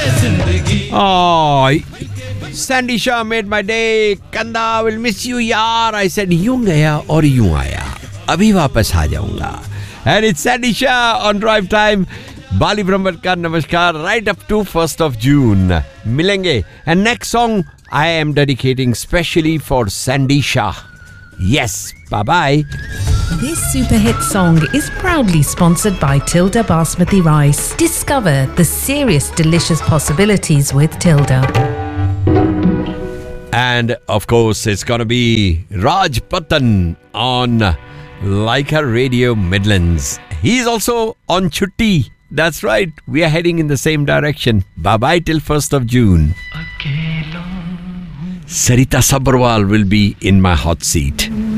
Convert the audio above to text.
Oh, Sandy Shah made my day. Kanda, will miss you, yaar. I said, यूं गया और यूं आया. अभी वापस आ जाऊंगा. And it's Sandy Shah on Drive Time. Bali Brahmat ka namaskar right up to 1st of June. Milenge. And next song I am dedicating specially for Sandy Shah. Yes, bye-bye. This super hit song is proudly sponsored by Tilda Basmati Rice. Discover the serious delicious possibilities with Tilda. And of course, it's gonna be Raj Patan on Laika Radio Midlands. He's also on Chutti. That's right, we are heading in the same direction. Bye-bye till 1st of June. Sarita Sabharwal will be in my hot seat.